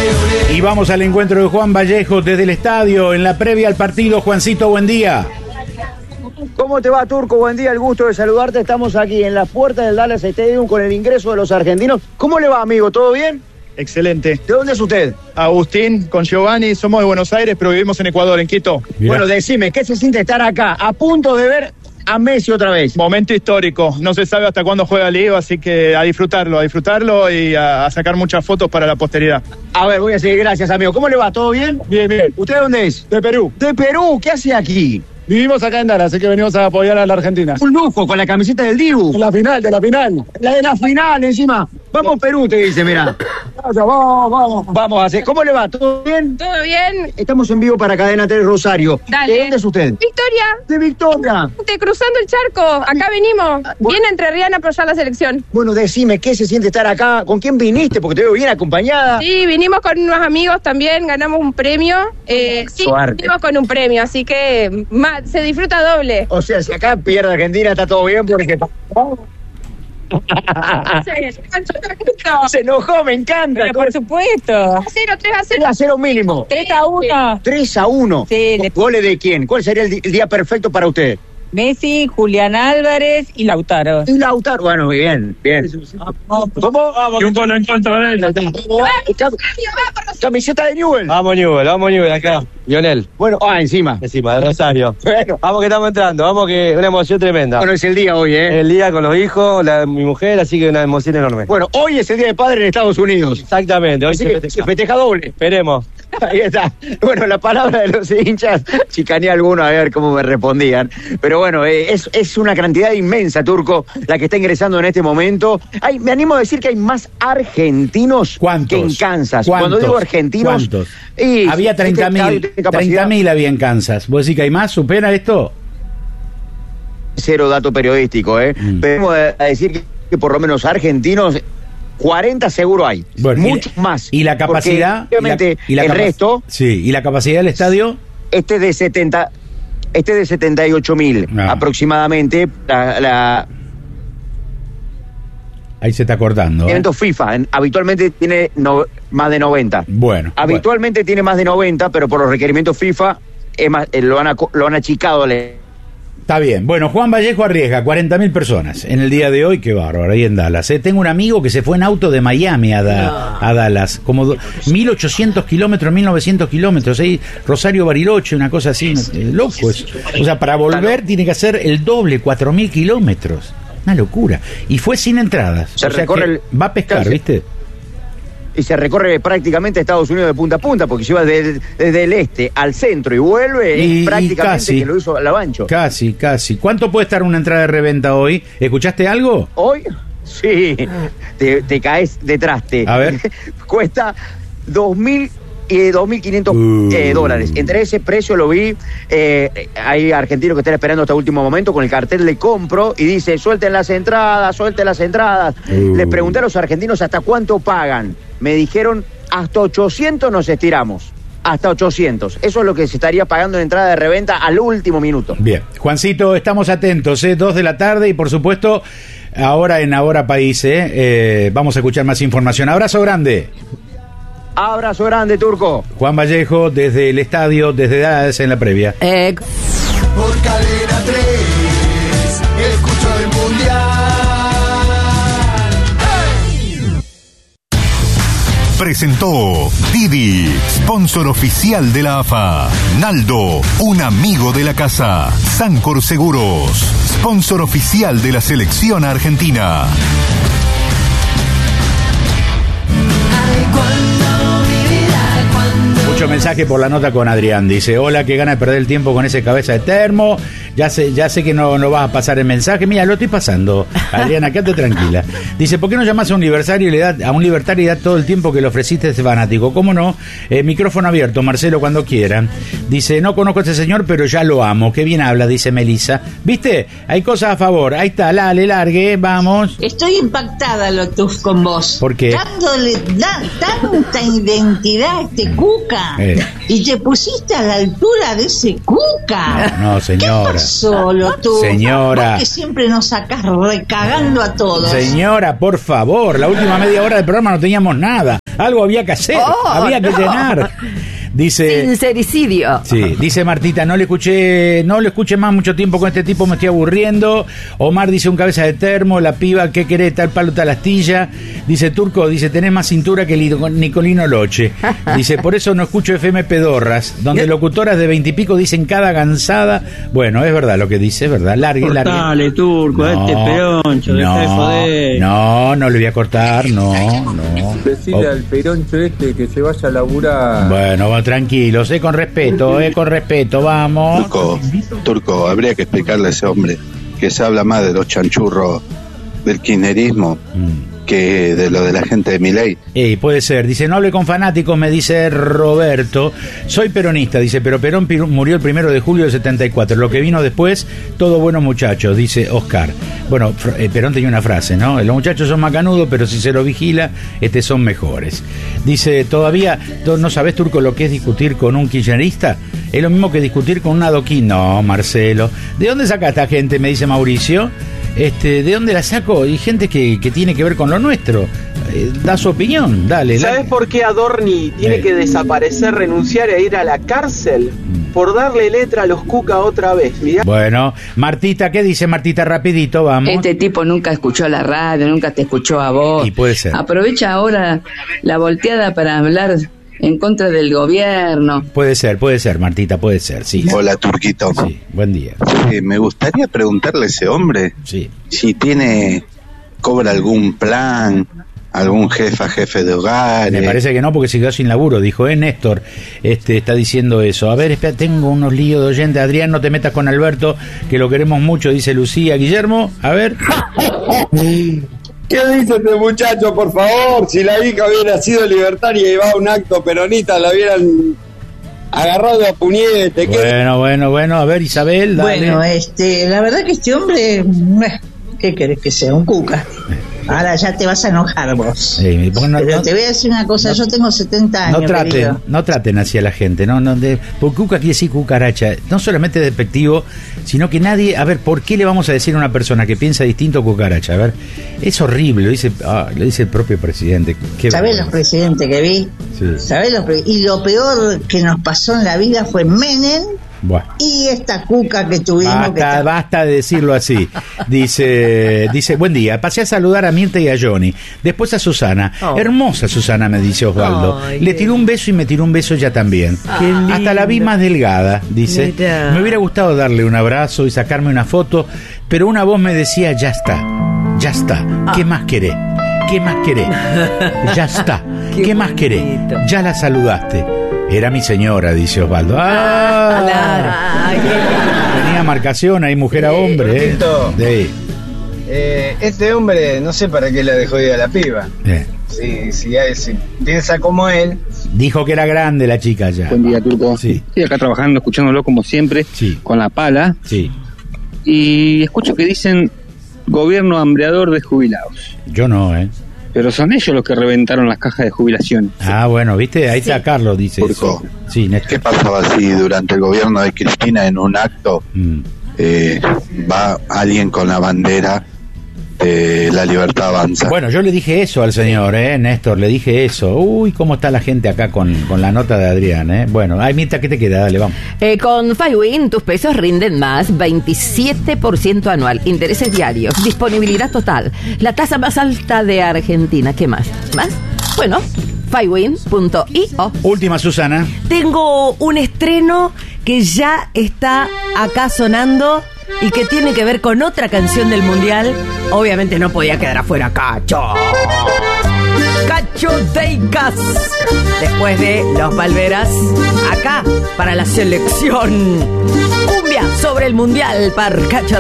Y vamos al encuentro de Juan Vallejo desde el estadio, en la previa al partido. Juancito, buen día. ¿Cómo te va, Turco? Buen día, el gusto de saludarte. Estamos aquí en la puerta del Dallas Stadium con el ingreso de los argentinos. ¿Cómo le va, amigo? ¿Todo bien? Excelente. ¿De dónde es usted? Agustín, con Giovanni, somos de Buenos Aires, pero vivimos en Ecuador, en Quito. Mirá. Bueno, decime, ¿qué se siente estar acá, a punto de ver a Messi otra vez? Momento histórico, no se sabe hasta cuándo juega Leo, así que a disfrutarlo y a sacar muchas fotos para la posteridad. A ver, voy a seguir, gracias, amigo. ¿Cómo le va? ¿Todo bien? Bien, bien. ¿Usted de dónde es? De Perú. De Perú, ¿qué hace aquí? Vivimos acá en Dallas, así que venimos a apoyar a la Argentina. Un lujo, con la camiseta del Dibu. De la final. La de la final, encima. Vamos, Perú, te dice, mirá. Vamos. Vamos a hacer. ¿Cómo le va? ¿Todo bien? ¿Todo bien? Estamos en vivo para Cadena 3 Rosario. Dale. ¿De dónde es usted? Victoria, De Victoria. cruzando el charco, acá venimos. Viene Entrerriana a apoyar la selección. Bueno, decime, ¿qué se siente estar acá? ¿Con quién viniste? Porque te veo bien acompañada. Sí, vinimos con unos amigos también, ganamos un premio. Sí, Suerte. vinimos con un premio, así que se disfruta doble. O sea, si acá pierde Argentina, está todo bien porque... Se enojó, me encanta. Pero por supuesto. 3-0. 3-0 mínimo. 3-1. 3-1. Sí, ¿Goles de quién? ¿Cuál sería el día perfecto para usted? Messi, Julián Álvarez y Lautaro. Y Lautaro. Bueno, bien. ¿Cómo? Y un gol en contra de él. Camiseta de Newell. Vamos Newell acá. Lionel, Bueno, encima. encima de Rosario. Bueno. Vamos que estamos entrando, vamos que una emoción tremenda. Bueno, es el día hoy, ¿eh? El día con los hijos, mi mujer, así que una emoción enorme. Bueno, hoy es el Día de Padre en Estados Unidos. Exactamente, hoy Así se que festeja. se festeja doble. Esperemos. Ahí está. Bueno, la palabra de los hinchas, chicaneé a alguno a ver cómo me respondían. Pero bueno, es una cantidad inmensa, Turco, la que está ingresando en este momento. Me animo a decir que hay más argentinos ¿Cuántos? que en Kansas. ¿Cuántos? Cuando digo argentinos... ¿Cuántos? y Había 30.000 había en Kansas. ¿Vos decís que hay más? ¿Supera esto? Cero dato periodístico, ¿eh? Pero a decir que por lo menos argentinos... 40 seguro hay, Bueno, muchos más. ¿Y la capacidad? Porque, obviamente, el resto... Sí, ¿y la capacidad del estadio? Este de 78.000 aproximadamente. Ahí se está cortando. Eventos FIFA, habitualmente tiene más de 90. Bueno. Habitualmente tiene más de 90, pero por los requerimientos FIFA es más, lo han achicado. Está bien. Bueno, Juan Vallejo arriesga 40.000 personas en el día de hoy. Qué bárbaro, ahí en Dallas. Tengo un amigo que se fue en auto de Miami a Dallas. Como 1.800 kilómetros, 1.900 kilómetros. Ahí Rosario Bariloche, una cosa así. Loco eso. O sea, para volver tiene que hacer el doble, 4.000 kilómetros. Una locura. Y fue sin entradas. Se o sea recorre que va a pescar, ¿viste? Y se recorre prácticamente Estados Unidos de punta a punta, porque lleva desde el este al centro y vuelve, Y prácticamente casi, que lo hizo a la Bancho. Casi. ¿Cuánto puede estar una entrada de reventa hoy? ¿Escuchaste algo? Hoy, sí, te caes de traste. A ver. Cuesta 2.500 dólares. Entre ese precio lo vi, hay argentinos que están esperando hasta último momento con el cartel de compro y dice, suelten las entradas. Les pregunté a los argentinos hasta cuánto pagan. Me dijeron, hasta 800 nos estiramos. Hasta 800. Eso es lo que se estaría pagando en entrada de reventa al último minuto. Bien. Juancito, estamos atentos, 2 de la tarde y por supuesto, ahora en Ahora País, vamos a escuchar más información. Abrazo grande. Abrazo grande, Turco. Juan Vallejo desde el estadio, desde Dallas en la previa. Por Cadena 3, escucho el mundial. Presentó Didi, sponsor oficial de la AFA. Naldo, un amigo de la casa. Sancor Seguros, sponsor oficial de la selección argentina. Mucho mensaje por la nota con Adrián. Dice, hola, que gana de perder el tiempo con ese cabeza de termo. Ya sé que no vas a pasar el mensaje. Mira, lo estoy pasando. Adriana, quédate tranquila. Dice, ¿por qué no llamas a un libertario y le da todo el tiempo que le ofreciste a ese fanático? ¿Cómo no? Micrófono abierto, Marcelo, cuando quieran. Dice, no conozco a ese señor, pero ya lo amo. Qué bien habla, dice Melissa. ¿Viste? Hay cosas a favor. Ahí está, le largue, vamos. Estoy impactada, Lotus, con vos. ¿Por qué? Dándole tanta identidad a este Cuca. Y te pusiste a la altura de ese Cuca. No, señora. ¿Qué pasó, Lotus? Señora. Vos que siempre nos sacás recagando a todos. Señora, por favor. La última media hora del programa no teníamos nada. Algo había que hacer, había que llenar. Dice, sincericidio. Sí, dice Martita, no le escuché más mucho tiempo con este tipo, me estoy aburriendo. Omar dice, un cabeza de termo, la piba, ¿qué querés? Tal palo, tal astilla. Dice Turco, dice, tenés más cintura que Nicolino Loche. Dice, por eso no escucho FM Pedorras, donde locutoras de 20 y pico dicen cada gansada. Bueno, es verdad lo que dice, es verdad. Largue. Dale, Turco, este peroncho, deja de joder. No le voy a cortar, no. Decirle al peroncho este que se vaya a laburar. Bueno, tranquilos, con respeto, vamos. Turco, habría que explicarle a ese hombre que se habla más de los chanchurros del kirchnerismo que de lo de la gente de Milei. Puede ser, dice, no hable con fanáticos, me dice Roberto. Soy peronista, dice, pero Perón murió el 1 de julio del 74. Lo que vino después, todo buenos muchachos, dice Oscar. Bueno, Perón tenía una frase, ¿no? Los muchachos son macanudos, pero si se los vigila, son mejores. Dice, todavía no sabes, Turco, lo que es discutir con un kirchnerista. Es lo mismo que discutir con un adoquín. No, Marcelo. ¿De dónde saca esta gente? Me dice Mauricio. ¿De dónde la saco? Y gente que tiene que ver con lo nuestro. Da su opinión, dale. ¿Sabes por qué Adorni tiene que desaparecer, renunciar e ir a la cárcel? Por darle letra a los Cuca otra vez. Mirá. Bueno, Martita, ¿qué dice Martita? Rapidito, vamos. Este tipo nunca escuchó la radio, nunca te escuchó a vos. Y puede ser. Aprovecha ahora la volteada para hablar en contra del gobierno. Puede ser, Martita, puede ser, sí. Hola, Turquito. Sí, buen día. Me gustaría preguntarle a ese hombre si cobra algún plan, algún jefe de hogar. Me parece que no, porque se quedó sin laburo, dijo, Néstor, está diciendo eso. A ver, espera, tengo unos líos de oyente. Adrián, no te metas con Alberto, que lo queremos mucho, dice Lucía. Guillermo, a ver. ¿Qué dice este muchacho, por favor? Si la hija hubiera sido libertaria y va a un acto peronista, la hubieran agarrado a puñete. Bueno, a ver, Isabel, dale. Bueno, la verdad que este hombre, ¿qué querés que sea? Un cuca. Ahora ya te vas a enojar vos. Pero te voy a decir una cosa, yo tengo 70 años. No traten así a la gente, porque cuca quiere decir cucaracha, no solamente es despectivo, sino que nadie, a ver, ¿por qué le vamos a decir a una persona que piensa distinto cucaracha? A ver, es horrible, lo dice el propio presidente. ¿Sabés los presidentes que vi? Sí. ¿Sabés y lo peor que nos pasó en la vida fue Menem? Bueno. Y esta cuca que tuvimos. Basta de decirlo así. Dice, buen día, pasé a saludar a Mirta y a Johnny, después a Susana. Hermosa Susana, me dice Osvaldo. Le tiró un beso y me tiró un beso ella también. Hasta la vi más delgada, dice. Me hubiera gustado darle un abrazo y sacarme una foto, pero una voz me decía, ya está. ¿Qué más querés? Ya está. ¿Qué más querés? Ya la saludaste. Era mi señora, dice Osvaldo. Tenía marcación ahí, mujer a hombre. Este hombre, no sé para qué la dejó ir a la piba. Si piensa como él. Dijo que era grande la chica ya. Buen día, Turco. Sí, acá trabajando, escuchándolo como siempre, con la pala. Sí. Y escucho que dicen gobierno hambreador de jubilados. Yo no, Pero son ellos los que reventaron las cajas de jubilación. Bueno, ¿viste? Ahí está Carlos, dice eso. Sí, ¿qué pasaba si durante el gobierno de Cristina en un acto va alguien con la bandera de La Libertad Avanza? Bueno, yo le dije eso al señor, Néstor, le dije eso. Uy, cómo está la gente acá con la nota de Adrián, Bueno, Mirta, ¿qué te queda? Dale, vamos. Con FiWin tus pesos rinden más, 27% anual, intereses diarios, disponibilidad total, la tasa más alta de Argentina. ¿Qué más? Bueno, FiWin.io. Última, Susana. Tengo un estreno que ya está acá sonando y que tiene que ver con otra canción del Mundial. Obviamente no podía quedar afuera Cacho Deicas. Después de los Valveras, acá para la selección. Cumbia sobre el Mundial para Cacho